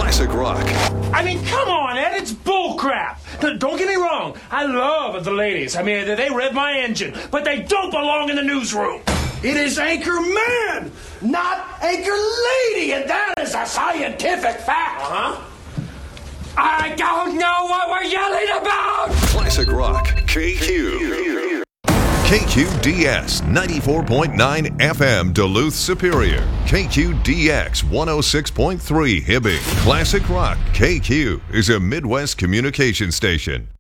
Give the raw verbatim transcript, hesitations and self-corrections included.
Classic rock. I mean, come on, Ed, it's bullcrap. Don't get me wrong. I love the ladies. I mean, they rev my engine, but they don't belong in the newsroom. It is Anchor Man, not Anchor Lady, and that is a scientific fact. Uh-huh. I don't know what we're yelling about. Classic rock. K Q. K Q D S ninety-four point nine F M Duluth Superior. K Q D X one oh six point three Hibbing. Classic rock. K Q is a Midwest communication station.